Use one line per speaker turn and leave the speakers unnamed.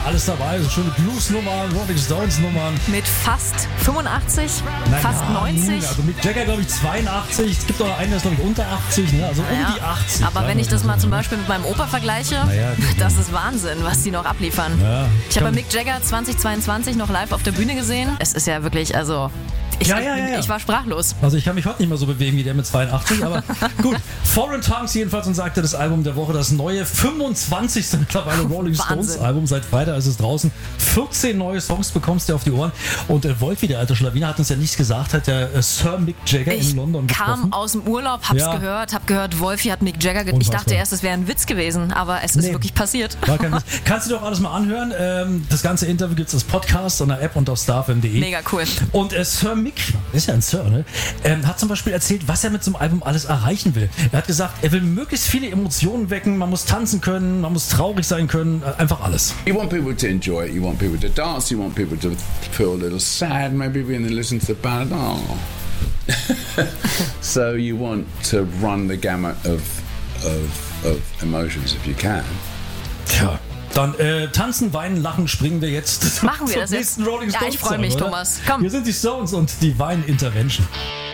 alles dabei. So schöne Blues-Nummern, Rolling Stones-Nummern.
Mit fast 85, fast 90.
Also Mick Jagger, glaube ich, 82. Es gibt auch einen, der ist, glaube ich, unter 80. Ne? Also um die 80.
Aber wenn ich das mal zum Beispiel mit meinem Opa vergleiche, das ist Wahnsinn, was die noch abliefern. Ja, ich habe Mick Jagger 2022 noch live auf der Bühne gesehen. Es ist ja wirklich, also... Ich war sprachlos.
Also ich kann mich heute nicht mehr so bewegen wie der mit 82, aber gut. Foreign Tongues jedenfalls und sagte das Album der Woche, das neue 25. mittlerweile Rolling Stones Album. Seit Freitag ist es draußen. 14 neue Songs bekommst du auf die Ohren. Und Wolfi, der alte Schlawiner, hat uns ja nichts gesagt, hat der Sir Mick Jagger in London getroffen.
Ich kam aus dem Urlaub, hab's gehört, hab gehört, Wolfi hat Mick Jagger Ich dachte erst, es wäre ein Witz gewesen, aber es ist wirklich passiert.
War kein Witz. Kannst du doch alles mal anhören. Das ganze Interview gibt es als Podcast an der App und auf starfm.de.
Mega cool.
Und Sir Mick, ist ja ein Sir, ne? Hat zum Beispiel erzählt, was er mit so einem Album alles erreichen will. Er hat gesagt, er will möglichst viele Emotionen wecken, man muss tanzen können, man muss traurig sein können, einfach alles.
You want people to enjoy it, you want people to dance, you want people to feel a little sad, maybe when they listen to the band, So you want to run the gamut of emotions if you can.
Tja. Dann tanzen, weinen, lachen, springen wir jetzt.
Machen wir das jetzt?
Rolling Stones
ich freue mich,
Song,
Thomas. Komm.
Hier sind die Stones und die Wein Intervention.